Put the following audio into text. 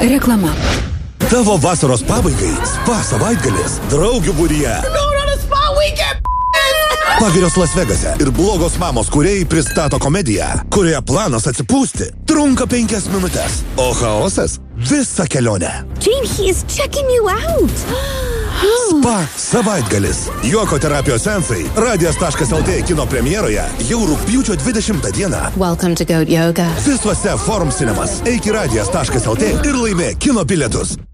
Reklama. Tavo vasaros pabaigai spa savaitgalis draugių būryje. Pagirios Las Vegase ir blogos mamos kūrėjai pristato komediją, kurioje planas atsipūsti trunka 5 minutės, o chaosas visą kelionę. Jane, he is checking you out. Spa savaitgalis. Juoko terapijos seansai Radijas.lt kino premjeroje jau rugpjūčio 20 dieną. Welcome to Goat Yoga. Visuose Forum Cinemas. Eik į Radijas.lt ir laimėk kino bilietus.